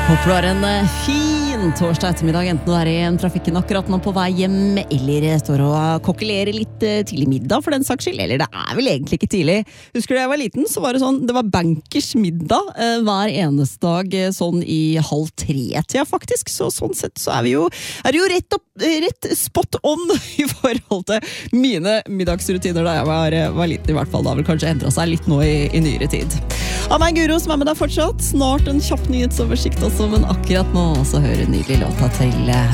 Håper du har en fin torsdag ettermiddag, enten du er i trafikken akkurat nå på vei hjem, eller står og kokkelerer litt tidlig middag for den saks skyld, eller det er vel egentlig ikke tidlig. Husker du da jeg var liten, så var det sånn, det var bankers middag hver eneste dag, sånn i 2:30 faktisk, så sånn sett så er det jo rett spot on i forhold til mine middagsrutiner da jeg var liten i hvert fall, da vel kanskje endret seg litt nå i nyere tid. Av meg Guro som er med deg fortsatt, snart en kjapp nyhetsoversikt også, men akkurat nå så hører nydelig låta til